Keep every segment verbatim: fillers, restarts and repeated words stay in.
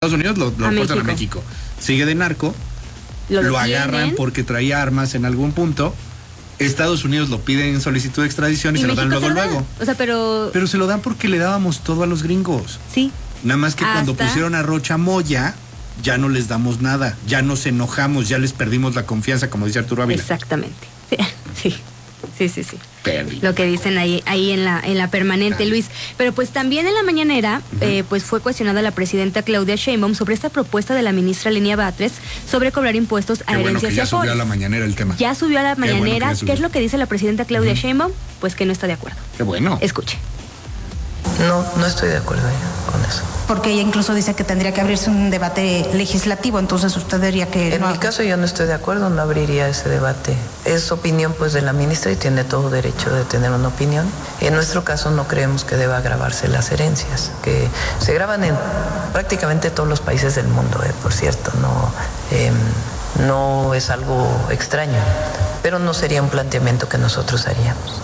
Estados Unidos lo, lo a deportan México. a México. Sigue de narco, lo, lo agarran porque traía armas en algún punto. Estados Unidos lo piden en solicitud de extradición y, y se México lo dan luego, se lo luego. Da. O sea, pero... Pero se lo dan porque le dábamos todo a los gringos. Sí. Nada más que Hasta... cuando pusieron a Rocha Moya, ya no les damos nada. Ya nos enojamos, ya les perdimos la confianza, como dice Arturo Ávila. Exactamente. Sí. Sí, sí, sí. Perry. Lo que dicen ahí, ahí en la, en la permanente, Ay. Luis. Pero pues también en la mañanera, uh-huh. eh, pues fue cuestionada la presidenta Claudia Sheinbaum sobre esta propuesta de la ministra Lenia Batres sobre cobrar impuestos a Qué herencias bueno que ya y afores. subió a la mañanera el tema. Ya subió a la mañanera. Bueno ¿Qué es lo que dice la presidenta Claudia uh-huh. Sheinbaum? Pues que no está de acuerdo. Qué bueno. Escuche. No, no estoy de acuerdo ya con eso. Porque ella incluso dice que tendría que abrirse un debate legislativo, entonces usted diría que... En no... mi caso yo no estoy de acuerdo, no abriría ese debate. Es opinión pues de la ministra y tiene todo derecho de tener una opinión. En nuestro caso no creemos que deba grabarse las herencias, que se graban en prácticamente todos los países del mundo, eh, por cierto, no, eh, no es algo extraño, pero no sería un planteamiento que nosotros haríamos.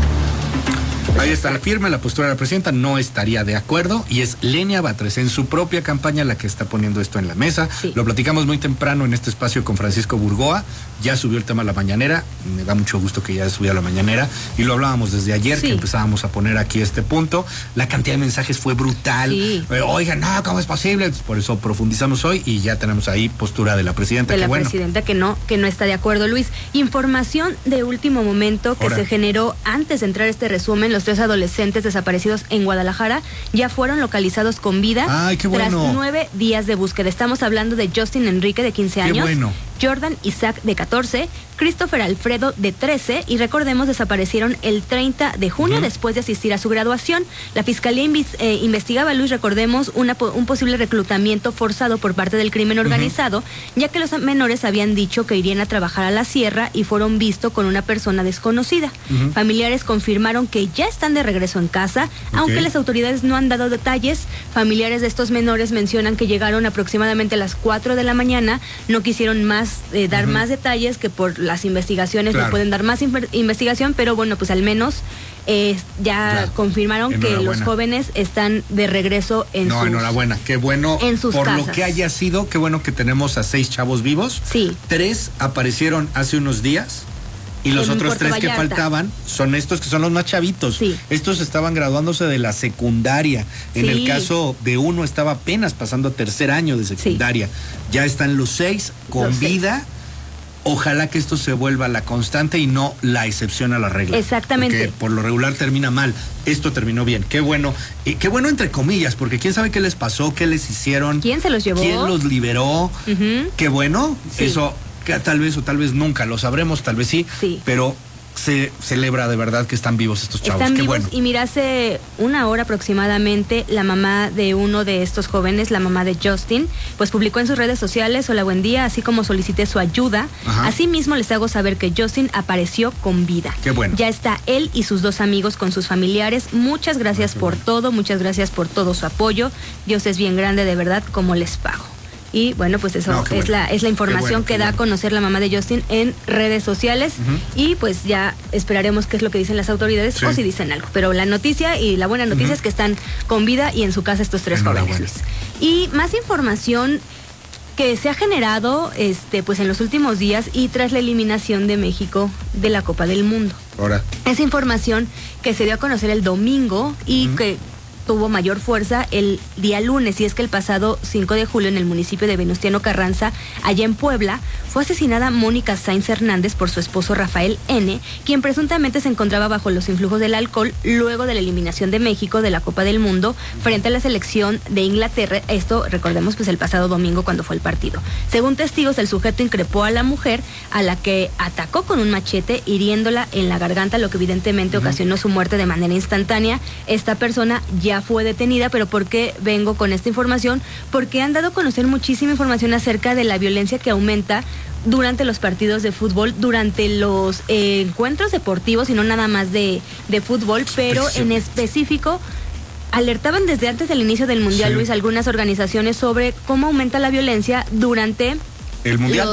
Ahí está la firma, la postura de la presidenta, no estaría de acuerdo y es Lenia Batres en su propia campaña la que está poniendo esto en la mesa. Sí. Lo platicamos muy temprano en este espacio con Francisco Burgoa, ya subió el tema a la mañanera, me da mucho gusto que ya subió a la mañanera y lo hablábamos desde ayer sí. que empezábamos a poner aquí este punto. La cantidad de mensajes fue brutal. Sí. Eh, Oigan, no, ¿cómo es posible? Por eso profundizamos hoy y ya tenemos ahí postura de la presidenta. De que la bueno. presidenta que no, que no está de acuerdo, Luis. Información de último momento que Ahora. se generó antes de entrar a este resumen. Los tres adolescentes desaparecidos en Guadalajara ya fueron localizados con vida. Ay, qué bueno. Tras nueve días de búsqueda. Estamos hablando de Justin Enrique, de quince años. Qué bueno. Jordan Isaac, de catorce, Christopher Alfredo, de trece, y recordemos, desaparecieron el treinta de junio uh-huh. después de asistir a su graduación. La Fiscalía invis, eh, investigaba, Luis, recordemos, una, un posible reclutamiento forzado por parte del crimen organizado, uh-huh. ya que los menores habían dicho que irían a trabajar a la sierra y fueron vistos con una persona desconocida. Uh-huh. Familiares confirmaron que ya están de regreso en casa, okay. aunque las autoridades no han dado detalles. Familiares de estos menores mencionan que llegaron aproximadamente a las cuatro de la mañana, no quisieron más Eh, dar uh-huh. más detalles, que por las investigaciones claro. no pueden dar más in- investigación, pero bueno, pues al menos eh, ya claro. confirmaron que los jóvenes están de regreso en no, sus enhorabuena, qué bueno en sus por casas. Lo que haya sido, qué bueno que tenemos a seis chavos vivos. Sí. Tres aparecieron hace unos días. Y los en otros Puerto tres Vallarta. Que faltaban son estos que son los más chavitos. Sí. Estos estaban graduándose de la secundaria. En sí. el caso de uno estaba apenas pasando a tercer año de secundaria. Sí. Ya están los seis con los vida. Seis. Ojalá que esto se vuelva la constante y no la excepción a la regla. Exactamente. Porque por lo regular termina mal. Esto terminó bien. Qué bueno. Y qué bueno entre comillas, porque quién sabe qué les pasó, qué les hicieron. ¿Quién se los llevó? ¿Quién los liberó? Uh-huh. Qué bueno. Sí. Eso que tal vez o tal vez nunca lo sabremos, tal vez sí. Sí. Pero se celebra de verdad que están vivos estos chavos. Están Qué vivos. Bueno. Y mira, hace una hora aproximadamente, la mamá de uno de estos jóvenes, la mamá de Justin, pues publicó en sus redes sociales: hola, buen día, así como solicité su ayuda. Ajá. Asimismo les hago saber que Justin apareció con vida. Qué bueno. Ya está él y sus dos amigos con sus familiares. Muchas gracias Qué por bueno. todo, muchas gracias por todo su apoyo. Dios es bien grande, de verdad, como les pago. Y bueno, pues eso no, es, bueno. la, es la información bueno, que da bueno. a conocer la mamá de Justin en redes sociales. Uh-huh. Y pues ya esperaremos qué es lo que dicen las autoridades sí. o si dicen algo. Pero la noticia y la buena noticia uh-huh. es que están con vida y en su casa estos tres jóvenes. Y más información que se ha generado este pues en los últimos días y tras la eliminación de México de la Copa del Mundo. Ahora. Esa información que se dio a conocer el domingo y uh-huh. que tuvo mayor fuerza el día lunes, y es que el pasado cinco de julio en el municipio de Venustiano Carranza, allá en Puebla, fue asesinada Mónica Sainz Hernández por su esposo Rafael N., quien presuntamente se encontraba bajo los influjos del alcohol luego de la eliminación de México de la Copa del Mundo frente a la selección de Inglaterra. Esto, recordemos, pues el pasado domingo cuando fue el partido. Según testigos, el sujeto increpó a la mujer, a la que atacó con un machete, hiriéndola en la garganta, lo que evidentemente uh-huh. ocasionó su muerte de manera instantánea. Esta persona ya fue detenida. Pero ¿por qué vengo con esta información? Porque han dado a conocer muchísima información acerca de la violencia que aumenta durante los partidos de fútbol, durante los eh, encuentros deportivos, y no nada más de, de fútbol, pero en específico alertaban desde antes del inicio del Mundial, sí. Luis, algunas organizaciones sobre cómo aumenta la violencia durante el Mundial. los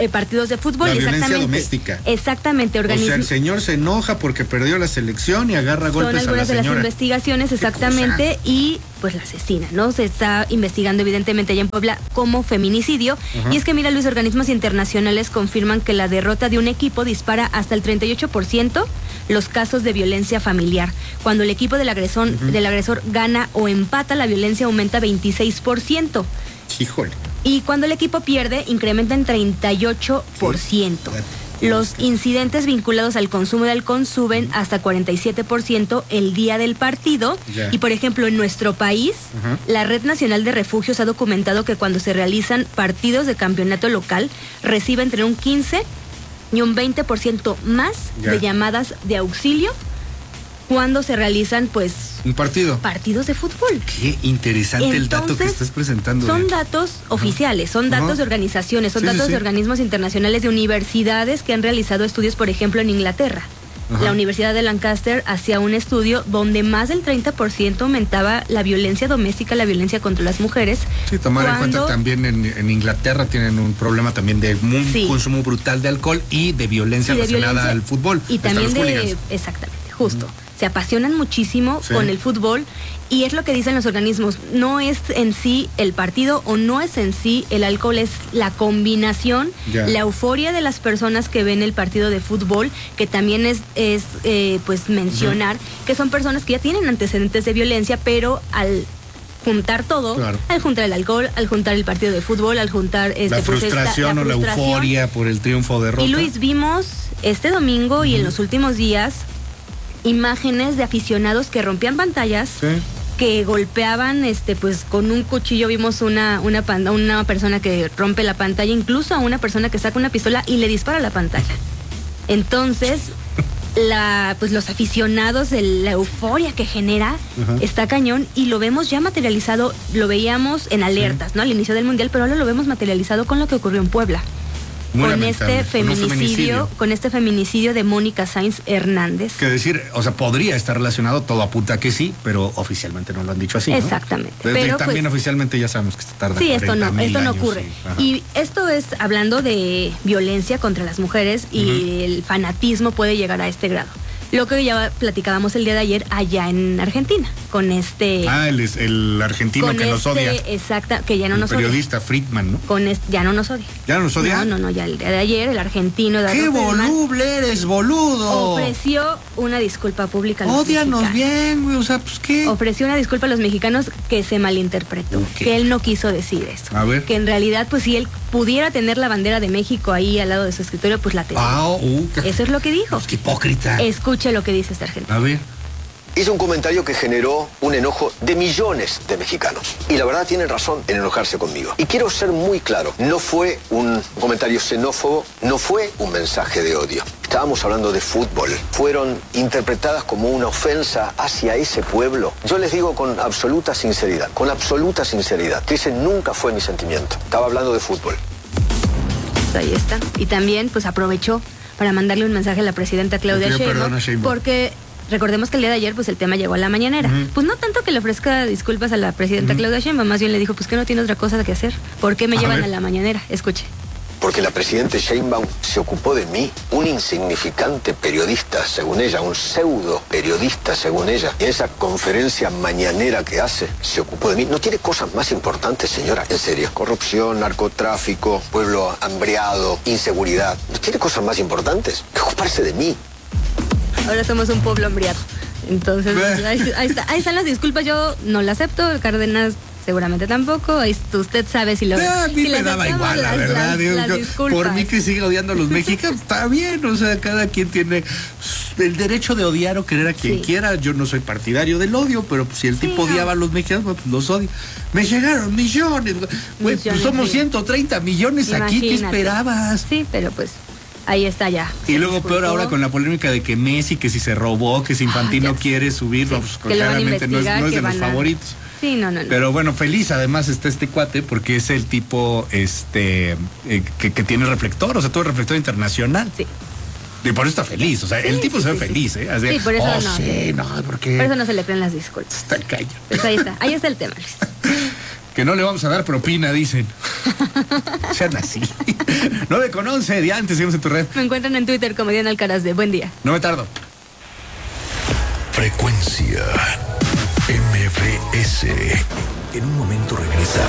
eh, partidos de fútbol. La violencia exactamente. doméstica. Exactamente. Organiz... O sea, el señor se enoja porque perdió la selección y agarra golpes a la señora. Son algunas de las investigaciones, exactamente, y pues la asesina, ¿no? Se está investigando evidentemente allá en Puebla como feminicidio. Uh-huh. Y es que, mira, Luis, organismos internacionales confirman que la derrota de un equipo dispara hasta el treinta y ocho por ciento los casos de violencia familiar. Cuando el equipo del agresor, uh-huh. del agresor gana o empata, la violencia aumenta veintiséis por ciento. Híjole. Y cuando el equipo pierde, incrementa en treinta y ocho por ciento. Los incidentes vinculados al consumo de alcohol suben hasta cuarenta y siete por ciento el día del partido. Yeah. Y, por ejemplo, en nuestro país, uh-huh. la Red Nacional de Refugios ha documentado que cuando se realizan partidos de campeonato local, recibe entre un quince y un veinte por ciento más yeah. de llamadas de auxilio cuando se realizan, pues... un partido. Partidos de fútbol. Qué interesante. Entonces, el dato que estás presentando. Son eh. datos oficiales, son datos uh-huh. de organizaciones, son sí, datos sí, sí. de organismos internacionales, de universidades que han realizado estudios, por ejemplo, en Inglaterra. Uh-huh. La Universidad de Lancaster hacía un estudio donde más del treinta por ciento aumentaba la violencia doméstica, la violencia contra las mujeres. Sí, tomar cuando... en cuenta también en, en Inglaterra tienen un problema también de un sí. consumo brutal de alcohol y de violencia y de relacionada violencia, al fútbol. Y también de... Exactamente, justo. Uh-huh. Se apasionan muchísimo sí. con el fútbol y es lo que dicen los organismos, no es en sí el partido o no es en sí el alcohol, es la combinación, yeah. la euforia de las personas que ven el partido de fútbol, que también es, es eh, pues mencionar uh-huh. que son personas que ya tienen antecedentes de violencia, pero al juntar todo, claro. al juntar el alcohol, al juntar el partido de fútbol, al juntar este, la frustración pues, esta, la o frustración. La euforia por el triunfo o derrota. Y Luis, vimos este domingo uh-huh. y en los últimos días imágenes de aficionados que rompían pantallas, sí. que golpeaban este pues con un cuchillo. Vimos una una una persona que rompe la pantalla, incluso a una persona que saca una pistola y le dispara a la pantalla. Entonces, la pues los aficionados, el, la euforia que genera uh-huh. está cañón y lo vemos ya materializado, lo veíamos en alertas, sí. ¿no? Al inicio del Mundial, pero ahora lo vemos materializado con lo que ocurrió en Puebla. Muy con este feminicidio, feminicidio, con este feminicidio de Mónica Sainz Hernández. Que decir, o sea, podría estar relacionado, todo apunta que sí, pero oficialmente no lo han dicho así, ¿no? Exactamente. De, pero también pues, oficialmente ya sabemos que se tarda. Sí, esto no, esto no años, ocurre. Sí. Y esto es hablando de violencia contra las mujeres y uh-huh. el fanatismo puede llegar a este grado. Lo que ya platicábamos el día de ayer allá en Argentina, con este... Ah, el, el argentino que este, nos odia. Exacta, que ya no el nos periodista odia. Friedman, ¿no? Con este, ya no nos odia. ¿Ya no nos odia? No, no, no, ya el día de ayer el argentino... ¡Qué voluble eres, boludo! Ofreció una disculpa pública a los Ódianos mexicanos. bien, güey, o sea, pues ¿qué? Ofreció una disculpa a los mexicanos que se malinterpretó, okay. que él no quiso decir eso. A ver. Que en realidad, pues si él pudiera tener la bandera de México ahí al lado de su escritorio, pues la tendría. Ah, uh, eso es lo que dijo. Pues, qué hipócrita. Escuche lo que dice este argentino. A ver. Hizo un comentario que generó un enojo de millones de mexicanos. Y la verdad tienen razón en enojarse conmigo. Y quiero ser muy claro, no fue un comentario xenófobo, no fue un mensaje de odio. Estábamos hablando de fútbol. Fueron interpretadas como una ofensa hacia ese pueblo. Yo les digo con absoluta sinceridad, con absoluta sinceridad, que ese nunca fue mi sentimiento. Estaba hablando de fútbol. Ahí está. Y también pues aprovechó para mandarle un mensaje a la presidenta Claudia Sheinbaum, porque recordemos que el día de ayer pues el tema llegó a la mañanera. Uh-huh. Pues no tanto que le ofrezca disculpas a la presidenta uh-huh. Claudia Sheinbaum, más bien le dijo, pues que no tiene otra cosa que hacer. ¿Por qué me a llevan ver. a la mañanera? Escuche. Porque la presidenta Sheinbaum se ocupó de mí, un insignificante periodista, según ella, un pseudo periodista, según ella. Y en esa conferencia mañanera que hace, se ocupó de mí. ¿No tiene cosas más importantes, señora? En serio. Corrupción, narcotráfico, pueblo hambriado, inseguridad. ¿No tiene cosas más importantes que ocuparse de mí? Ahora somos un pueblo hambriado. Entonces, ahí, ahí, está, ahí están las disculpas. Yo no la acepto. Cárdenas seguramente tampoco. Ahí usted sabe si lo... A mí si me daba igual, la verdad. Las, las yo, por mí que siga odiando a los mexicanos, está bien. O sea, cada quien tiene el derecho de odiar o querer a quien sí. quiera. Yo no soy partidario del odio, pero pues, si el sí, tipo no. odiaba a los mexicanos, pues los odia. Me llegaron millones. Güey, pues somos sí. ciento treinta millones Imagínate. aquí. ¿Qué esperabas? Sí, pero pues... Ahí está ya. Y luego disculpó. Peor ahora con la polémica de que Messi, que si se robó, que si Infantino ah, quiere subirlo, sí, pues claramente no es, no es de los a... favoritos. Sí, no, no, no. Pero bueno, feliz además está este cuate porque es el tipo este eh, que, que tiene reflector, o sea, todo el reflector internacional. Sí. Y por eso está feliz, o sea, sí, el tipo sí, se ve sí, feliz, ¿eh? Así, sí, por eso oh, no. Sí, no, porque... Por eso no se le creen las disculpas. Está cañón. Pues ahí está, ahí está el tema, Luis. Que no le vamos a dar propina, dicen. Sean así. nueve con once, Diante, seguimos en tu red. Me encuentran en Twitter como Diana Alcaraz de Buen Día. No me tardo. Frecuencia M B S. En un momento regresamos.